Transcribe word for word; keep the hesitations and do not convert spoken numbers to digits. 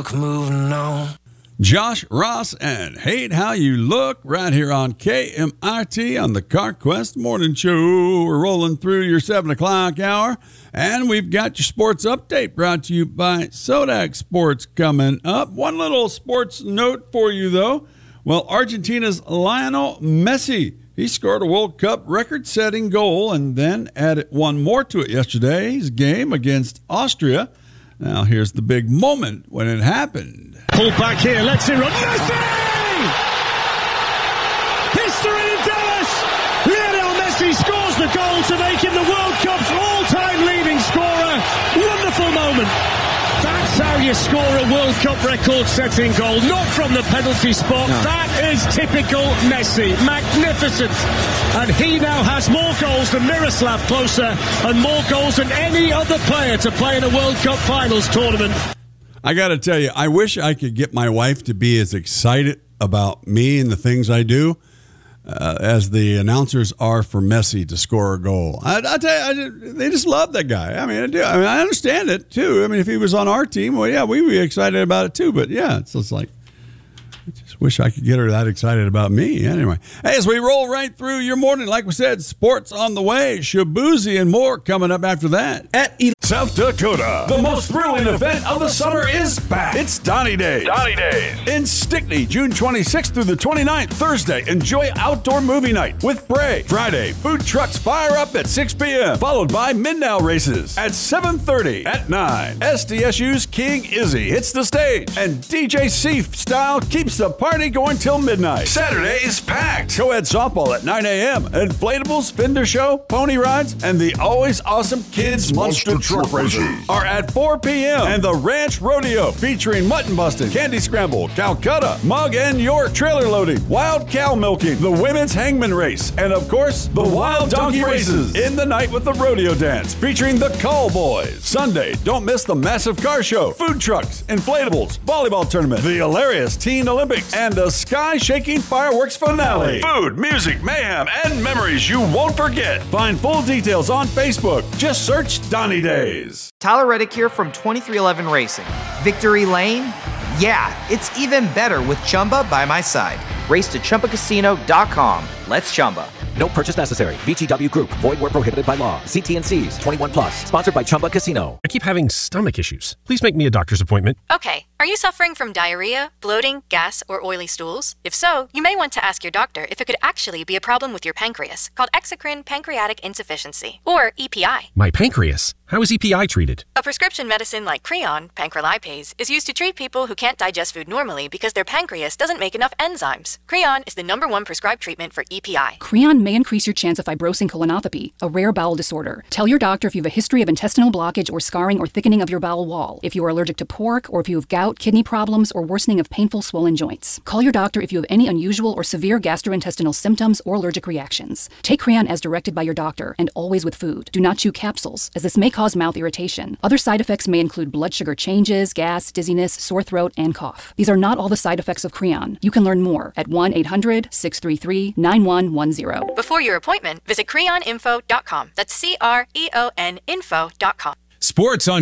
look, moving on. Josh Ross and Hate How You Look right here on K M I T on the CarQuest Morning Show. We're rolling through your seven o'clock hour, and we've got your sports update brought to you by Sodak Sports coming up. One little sports note for you, though. Well, Argentina's Lionel Messi, he scored a World Cup record-setting goal and then added one more to it yesterday's game against Austria. Now, here's the big moment when it happened. Pull back here, let's it run. Messi! History in Dallas! Lionel Messi scores the goal to make him the World Cup's all-time leading scorer. Wonderful moment. That's how you score a World Cup record-setting goal, not from the penalty spot. No. That is typical Messi. Magnificent. And he now has more goals than Miroslav Klose and more goals than any other player to play in a World Cup Finals tournament. I got to tell you, I wish I could get my wife to be as excited about me and the things I do uh, as the announcers are for Messi to score a goal. I, I tell you, I, they just love that guy. I mean, I do. I mean, I understand it too. I mean, if he was on our team, well, yeah, we'd be excited about it too. But yeah, it's just like, I just wish I could get her that excited about me. Anyway, hey, as we roll right through your morning, like we said, sports on the way, Shabuzi and more coming up after that. At South Dakota, the most thrilling event of the summer is back. It's Donnie Days. Donnie Days. In Stickney, June twenty-sixth through the twenty-ninth, Thursday, enjoy outdoor movie night with Bray. Friday, food trucks fire up at six p.m., followed by Midnow races at seven thirty. At nine, S D S U's King Izzy hits the stage, and D J Seif Style keeps the party going till midnight. Saturday is packed. Co-ed softball at nine a.m., inflatables, fender show, pony rides, and the always awesome Kids Monster, Monster Truck Races are at four p.m. And the Ranch Rodeo featuring mutton busting, candy scramble, Calcutta, mug and York, trailer loading, wild cow milking, the women's hangman race, and of course, the wild donkey races in the night with the rodeo dance featuring the Call Boys. Sunday, don't miss the massive car show, food trucks, inflatables, volleyball tournament, the hilarious Teen Olympics, and the sky-shaking fireworks finale. Food, music, mayhem, and memories you won't forget. Find full details on Facebook. Just search Donnie Days. Tyler Reddick here from twenty-three eleven Racing. Victory Lane? Yeah, it's even better with Chumba by my side. Race to Chumba Casino dot com. Let's Chumba. No purchase necessary. V G W Group. Void where prohibited by law. See T and C's. twenty-one plus. Sponsored by Chumba Casino. I keep having stomach issues. Please make me a doctor's appointment. Okay. Are you suffering from diarrhea, bloating, gas, or oily stools? If so, you may want to ask your doctor if it could actually be a problem with your pancreas, called exocrine pancreatic insufficiency, or E P I. My pancreas? How is E P I treated? A prescription medicine like Creon, pancrelipase, is used to treat people who can't digest food normally because their pancreas doesn't make enough enzymes. Creon is the number one prescribed treatment for E P I. Creon may increase your chance of fibrosing colonopathy, a rare bowel disorder. Tell your doctor if you have a history of intestinal blockage or scarring or thickening of your bowel wall, if you are allergic to pork, or if you have gout, kidney problems, or worsening of painful swollen joints. Call your doctor if you have any unusual or severe gastrointestinal symptoms or allergic reactions. Take Creon as directed by your doctor, and always with food. Do not chew capsules, as this may cause mouth irritation. Other side effects may include blood sugar changes, gas, dizziness, sore throat, and cough. These are not all the side effects of Creon. You can learn more at one eight hundred, six three three, nine one one zero. Before your appointment, visit creon info dot com. That's C R E O N info dot com. Sports on